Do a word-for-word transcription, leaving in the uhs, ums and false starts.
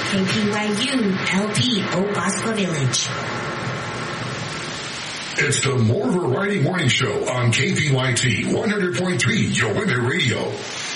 K P Y U, L P, Opaskwa Village. It's the More Variety Morning Show on K P Y T one hundred point three, your weather radio.